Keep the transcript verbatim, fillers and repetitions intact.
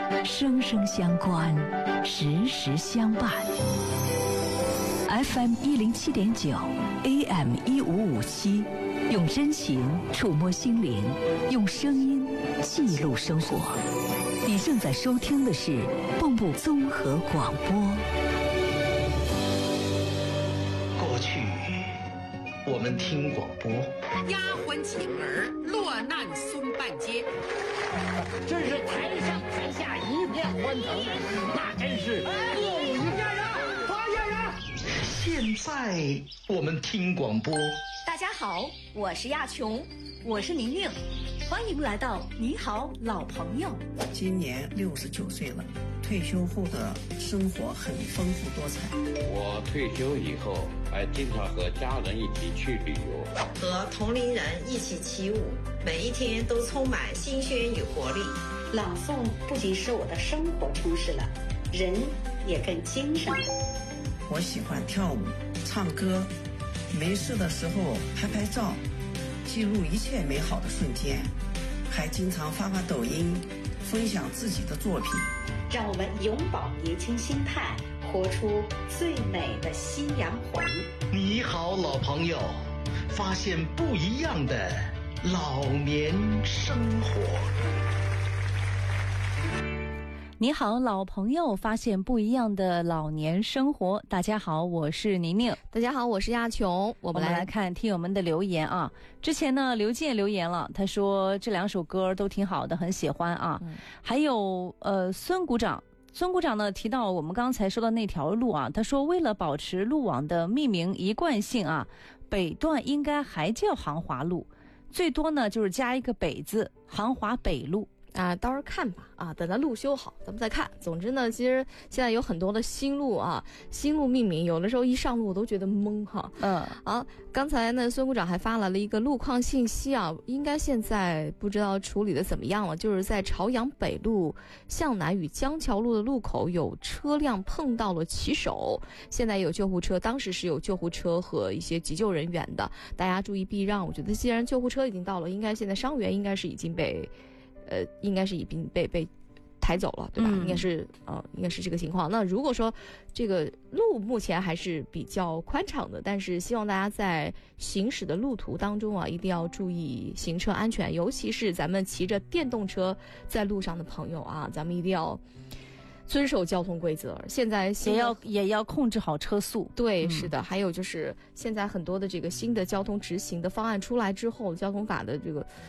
生生相关，时时相伴。F M 一零七点九 ，A M 一五五七，用真情触摸心灵，用声音记录生活。你正在收听的是蚌埠综合广播。 过去我们听广播， 丫鬟请儿落难孙半截， 真是台上台下一片欢腾，那真是恶语吓人，发现人。 现在我们听广播。 大家好，我是亚琼，我是宁宁，欢迎来到你好老朋友。 今年六十九岁了，退休后的生活很丰富多彩。 我退休以后还经常和家人一起去旅游， 和同龄人一起起舞，每一天都充满新鲜与活力。 朗诵不仅使我的生活充实了，人也更精神了。 我喜欢跳舞、唱歌，没事的时候拍拍照，记录一切美好的瞬间，还经常发发抖音，分享自己的作品。 让我们永葆年轻心态，活出最美的夕阳红。 你好，老朋友，发现不一样的老年生活。 你好，老朋友，发现不一样的老年生活。大家好，我是宁宁。 大家好，我是亚琼。我们来我们来看听友们的留言啊。之前呢，刘健留言了，他说这两首歌都挺好的，很喜欢啊。嗯、还有呃，孙股长。孙股长呢提到我们刚才说的那条路啊，他说为了保持路网的命名一贯性啊，北段应该还叫杭华路，最多呢就是加一个北字，杭华北路。 啊，到时候看吧，啊，等它路修好，咱们再看。总之呢，其实现在有很多的新路啊，新路命名，有的时候一上路我都觉得懵哈。嗯，好，刚才呢，孙股长还发来了一个路况信息啊，应该现在不知道处理的怎么样了，就是在朝阳北路向南与江桥路的路口有车辆碰到了骑手，现在有救护车，当时是有救护车和一些急救人员的，大家注意避让。我觉得既然救护车已经到了，应该现在伤员应该是已经被。呃，应该是已经被被抬走了，对吧？嗯、应该是呃，应该是这个情况。那如果说这个路目前还是比较宽敞的，但是希望大家在行驶的路途当中啊，一定要注意行车安全，尤其是咱们骑着电动车在路上的朋友啊，咱们一定要遵守交通规则。现在也要也要控制好车速。 对，嗯、是的。还有就是现在很多的这个新的交通执行的方案出来之后，交通法的这个。